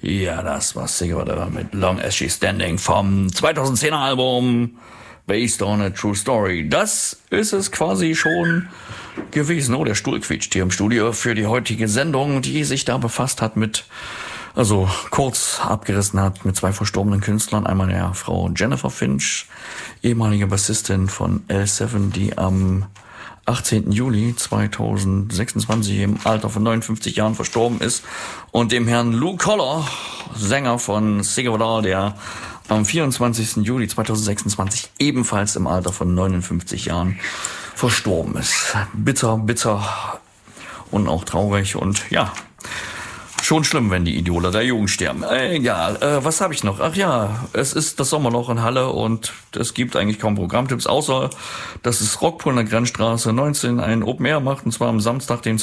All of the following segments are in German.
Ja, das war Sigur mit Long As She's Standing vom 2010er Album Based on a True Story. Das ist es quasi schon gewesen. Oh, der Stuhl quietscht hier im Studio für die heutige Sendung, die sich da befasst hat mit, also kurz abgerissen hat mit zwei verstorbenen Künstlern. Einmal der Frau Jennifer Finch, ehemalige Bassistin von L7, die am 18. Juli 2026 im Alter von 59 Jahren verstorben ist, und dem Herrn Lou Koller, Sänger von Sigur Rós, der am 24. Juli 2026 ebenfalls im Alter von 59 Jahren verstorben ist. Bitter, bitter und auch traurig und ja, schon schlimm, wenn die Idole der Jugend sterben. Egal, was habe ich noch? Ach ja, es ist das Sommerloch in Halle und es gibt eigentlich kaum Programmtipps, außer dass es Rockpool in der Grenzstraße 19 ein Open Air macht, und zwar am Samstag, den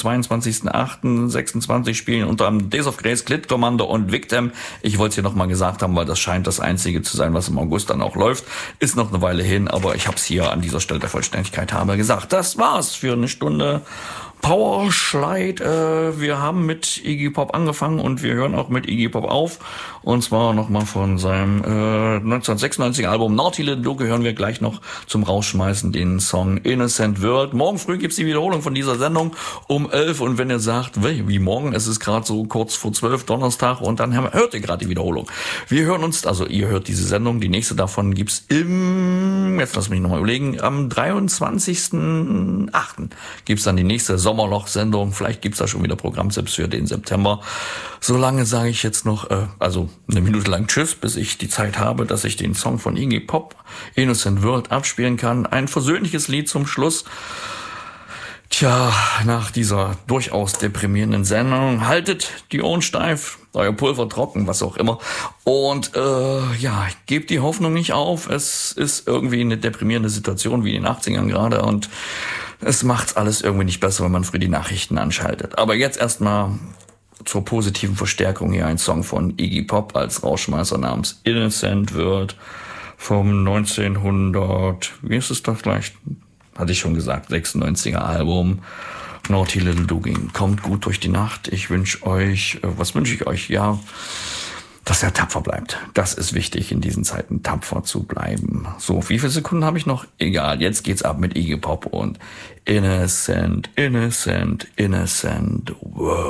22.08.26 spielen unter anderem Days of Grace, Clit Commander und Victim. Ich wollte es hier nochmal gesagt haben, weil das scheint das Einzige zu sein, was im August dann auch läuft. Ist noch eine Weile hin, aber ich habe es hier an dieser Stelle der Vollständigkeit halber gesagt. Das war's für eine Stunde Powerslide. Wir haben mit Iggy Pop angefangen und wir hören auch mit Iggy Pop auf. Und zwar nochmal von seinem 1996er Album Naughty Little Luke hören wir gleich noch zum Rausschmeißen den Song Innocent World. Morgen früh gibt's die Wiederholung von dieser Sendung um 11. Und wenn ihr sagt, wie morgen, es ist gerade so kurz vor 12 Donnerstag, und dann hört ihr gerade die Wiederholung. Wir hören uns, also ihr hört diese Sendung, die nächste davon gibt's jetzt lass mich nochmal überlegen, am 23.08. gibt's dann die nächste Sommerloch-Sendung. Vielleicht gibt's da schon wieder Programmtipps für den September. Solange sage ich jetzt noch, also eine Minute lang Tschüss, bis ich die Zeit habe, dass ich den Song von Iggy Pop, Innocent World, abspielen kann. Ein versöhnliches Lied zum Schluss. Tja, nach dieser durchaus deprimierenden Sendung, haltet die Ohren steif, euer Pulver trocken, was auch immer. Und gebt die Hoffnung nicht auf. Es ist irgendwie eine deprimierende Situation wie in den 80ern gerade, und es macht's alles irgendwie nicht besser, wenn man früh die Nachrichten anschaltet. Aber jetzt erstmal zur positiven Verstärkung hier ein Song von Iggy Pop als Rausschmeißer namens Innocent World vom 1900, wie ist es doch gleich? Hatte ich schon gesagt, 96er Album, Naughty Little Dogging. Kommt gut durch die Nacht. Ich wünsche euch, was wünsche ich euch? Ja, dass er tapfer bleibt. Das ist wichtig in diesen Zeiten, tapfer zu bleiben. So, wie viele Sekunden habe ich noch? Egal, jetzt geht's ab mit Iggy Pop und Innocent, Innocent, Innocent World.